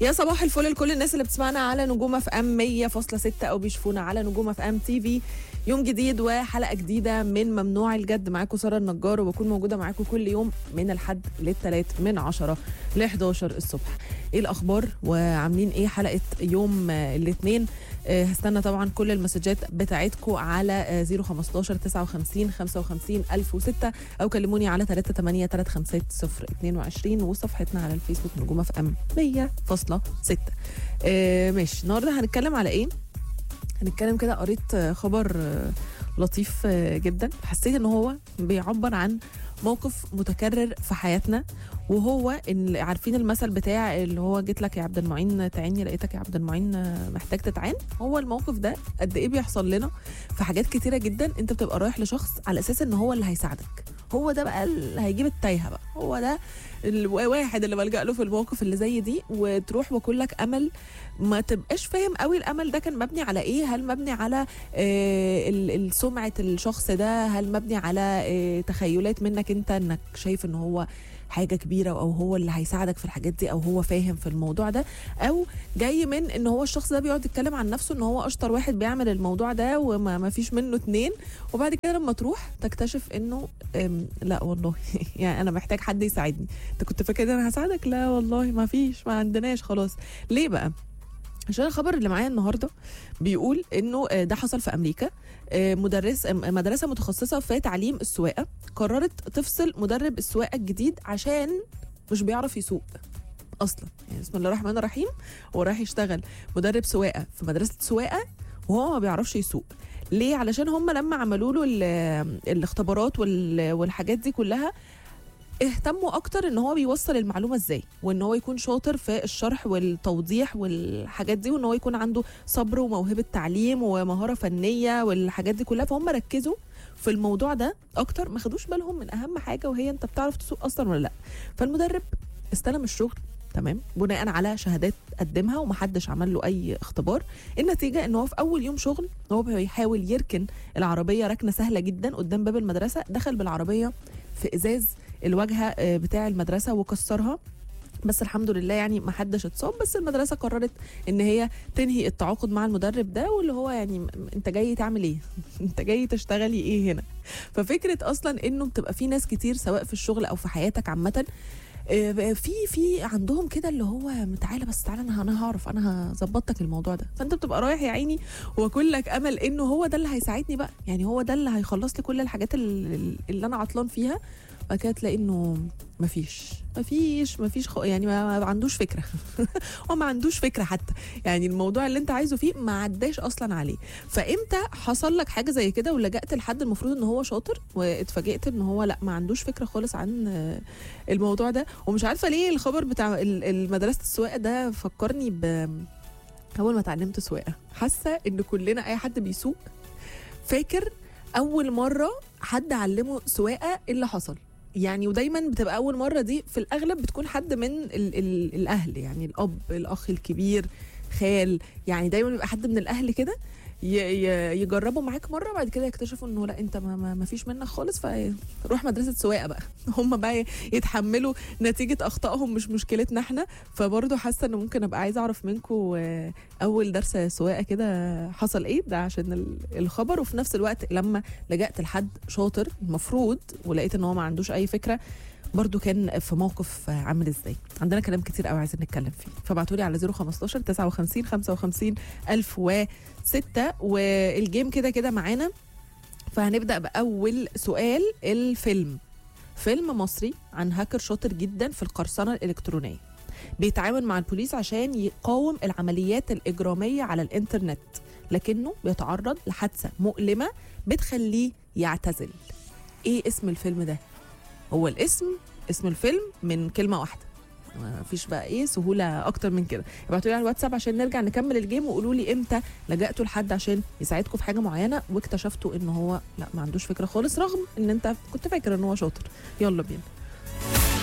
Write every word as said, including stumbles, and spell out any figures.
يا صباح الفل لكل الناس اللي بتسمعنا على نجوم اف ام مية فاصلة ستة او بيشوفونا على نجوم اف ام تي في. يوم جديد وحلقه جديده من ممنوع الجد. معاكم ساره النجار وبكون موجوده معاكم كل يوم من الحد للثلاث من عشرة ل حداشر الصبح. ايه الاخبار وعاملين ايه؟ حلقه يوم الاثنين. أه هستنى طبعا كل المسجات بتاعتكم على صفر خمستاشر تسعة وخمسين خمسة وخمسين ألف وستة او كلموني على تلاتة تمانية تلاتة خمسة صفر اتنين وعشرين وصفحتنا على الفيسبوك نجوم اف ام مية فاصلة ستة. أه ماشي، النهارده هنتكلم على ايه؟ هنتكلم كده. قريت خبر لطيف جدا، حسيت ان هو بيعبر عن موقف متكرر في حياتنا، وهو ان عارفين المثل بتاع اللي هو جيت لك يا عبد المعين تعيني لقيتك يا عبد المعين محتاج تتعين. هو الموقف ده قد ايه بيحصل لنا في حاجات كتيره جدا. انت بتبقى رايح لشخص على اساس ان هو اللي هيساعدك، هو ده بقى اللي هيجيب التايهه بقى، هو ده الواحد اللي بلجأ له في المواقف اللي زي دي. وتروح وكلك امل ما تبقاش فاهم قوي الامل ده كان مبني على ايه. هل مبني على آه سمعه الشخص ده؟ هل مبني على آه تخيلات منك انت انك شايف ان هو حاجه كبيره او هو اللي هيساعدك في الحاجات دي او هو فاهم في الموضوع ده، او جاي من ان هو الشخص ده بيقعد يتكلم عن نفسه ان هو اشطر واحد بيعمل الموضوع ده وما ما فيش منه اتنين، وبعد كده لما تروح تكتشف انه لا والله يعني انا محتاج حد يساعدني. انت كنت فاكر ان انا هساعدك؟ لا والله ما فيش، ما عندناش خلاص. ليه بقى؟ عشان الخبر اللي معايا النهارده بيقول انه ده حصل في امريكا. مدرس مدرسه متخصصه في تعليم السواقه قررت تفصل مدرب السواقه الجديد عشان مش بيعرف يسوق اصلا. يعني بسم الله الرحمن الرحيم، هو رايح يشتغل مدرب سواقه في مدرسه سواقه وهو ما بيعرفش يسوق. ليه؟ علشان هم لما عملوا له الاختبارات والحاجات دي كلها اهتموا اكتر ان هو بيوصل المعلومه ازاي، وان هو يكون شاطر في الشرح والتوضيح والحاجات دي، وان هو يكون عنده صبر وموهبه تعليم ومهاره فنيه والحاجات دي كلها. فهم ركزوا في الموضوع ده اكتر، ما خدوش بالهم من اهم حاجه وهي انت بتعرف تسوق اصلا ولا لا. فالمدرب استلم الشغل تمام بناء على شهادات قدمها ومحدش عمل له اي اختبار. النتيجه ان هو في اول يوم شغل هو بيحاول يركن العربيه ركنه سهله جدا قدام باب المدرسه، دخل بالعربيه في ازاز الواجهه بتاع المدرسه وكسرها. بس الحمد لله يعني ما حدش اتصاب، بس المدرسه قررت ان هي تنهي التعاقد مع المدرب ده، واللي هو يعني انت جاي تعمل ايه؟ انت جاي تشتغلي ايه هنا؟ ففكره اصلا انه بتبقى في ناس كتير سواء في الشغل او في حياتك عامه في في عندهم كده اللي هو تعالى بس تعالى انا انا هعرف انا هظبطك الموضوع ده. فانت بتبقى رايح يا عيني وكلك امل انه هو ده اللي هيساعدني بقى، يعني هو ده اللي هيخلص لي كل الحاجات اللي, اللي انا عطلان فيها. بعد كده تلاقي انه مفيش مفيش مفيش خ... يعني ما, ما عندوش فكره هو ما عندوش فكره حتى، يعني الموضوع اللي انت عايزه فيه ما عداش اصلا عليه. فامتى حصل لك حاجه زي كده ولجأت لحد المفروض ان هو شاطر واتفاجئت ان هو لا ما عندوش فكره خالص عن الموضوع ده؟ ومش عارفه ليه الخبر بتاع المدرسه السواقه ده فكرني ب اول ما اتعلمت سواقه. حاسه ان كلنا اي حد بيسوق فاكر اول مره حد علمه سواقه ايه اللي حصل يعني. ودايما بتبقى اول مره دي في الاغلب بتكون حد من ال ال الاهل، يعني الاب الاخ الكبير خال، يعني دايما بيبقى حد من الاهل كده يجربوا معاك مره، بعد كده يكتشفوا انه لا انت ما, ما فيش منك خالص، فروح مدرسه سواقه بقى هم بقى يتحملوا نتيجه اخطائهم، مش مشكلتنا احنا. فبرضه حاسه انه ممكن ابقى عايزه اعرف منكم اول درس سواقه كده حصل ايه ده عشان الخبر. وفي نفس الوقت لما لجأت لحد شاطر المفروض ولقيت ان هو ما عندوش اي فكره برضو كان في موقف عامل ازاي. عندنا كلام كتير قوي عايزين نتكلم فيه، فابعتولي على صفر خمستاشر تسعة وخمسين خمسة وخمسين ألف وستة. والجيم كده كده معانا. فهنبدأ بأول سؤال. الفيلم فيلم مصري عن هاكر شاطر جدا في القرصنة الإلكترونية، بيتعاون مع البوليس عشان يقاوم العمليات الإجرامية على الإنترنت، لكنه بيتعرض لحادثة مؤلمة بتخليه يعتزل. ايه اسم الفيلم ده؟ هو الاسم اسم الفيلم من كلمة واحدة، ما فيش بقى ايه سهولة اكتر من كده. ابعتوا لي على الواتساب عشان نرجع نكمل الجيم، وقولوا لي امتى لجأتوا لحد عشان يساعدكم في حاجة معينة واكتشفتوا ان هو لا ما عندوش فكرة خالص رغم ان انت كنت فاكر ان هو شاطر. يلا بينا.